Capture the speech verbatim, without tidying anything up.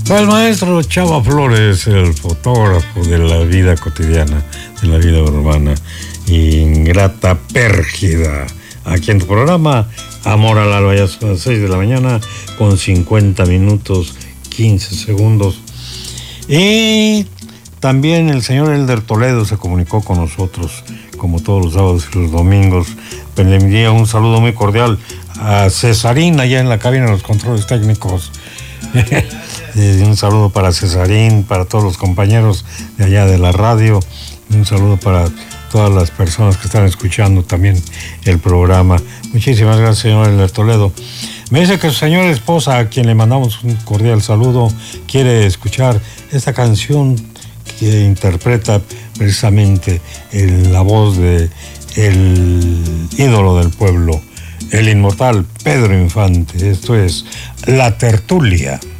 El maestro Chava Flores, el fotógrafo de la vida cotidiana, de la vida urbana, ingrata pérgida. Aquí en tu programa, Amor al Alba, ya son las seis de la mañana, con cincuenta minutos, quince segundos. Y también el señor Elder Toledo se comunicó con nosotros, como todos los sábados y los domingos. Le envía un saludo muy cordial a Cesarín, allá en la cabina de los controles técnicos. Un saludo para Cesarín, para todos los compañeros de allá de la radio. Un saludo para todas las personas que están escuchando también el programa. Muchísimas gracias, señor Elder Toledo. Me dice que su señora esposa, a quien le mandamos un cordial saludo, quiere escuchar esta canción que interpreta precisamente en la voz de el ídolo del pueblo, el inmortal Pedro Infante. Esto es La Tertulia.